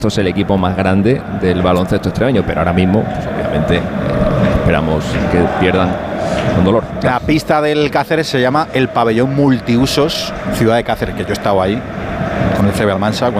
Esto es el equipo más grande del baloncesto extremeño, pero ahora mismo, pues, obviamente, esperamos que pierdan con dolor. La pista del Cáceres se llama el Pabellón Multiusos Ciudad de Cáceres, que yo he estado ahí con el CB Almansa